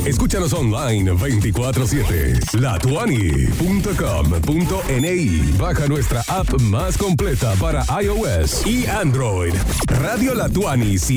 Escúchanos online 24/7. latuani.com.ni. Baja nuestra app más completa para iOS y Android. Radio La Tuani